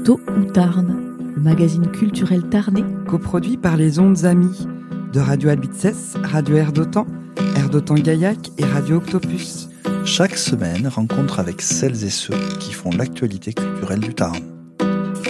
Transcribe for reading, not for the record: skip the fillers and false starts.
Tôt ou Tarn, le magazine culturel tarnais, coproduit par les Ondes Amies de Radio Albitzès, Radio Air d'Otan Gaillac et Radio Octopus. Chaque semaine, rencontre avec celles et ceux qui font l'actualité culturelle du Tarn.